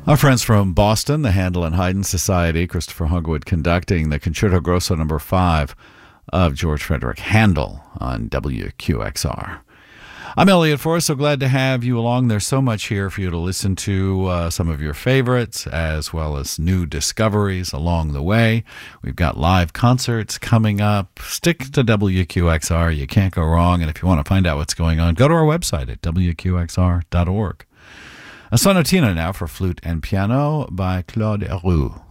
Our friends from Boston, the Handel and Haydn Society, Christopher Hogwood conducting the Concerto Grosso No. 5 of George Frederick Handel on WQXR. I'm Elliot Forrest, so glad to have you along. There's so much here for you to listen to, some of your favorites, as well as new discoveries along the way. We've got live concerts coming up. Stick to WQXR. You can't go wrong. And if you want to find out what's going on, go to our website at WQXR.org. A sonatina now for flute and piano by Claude Heroux.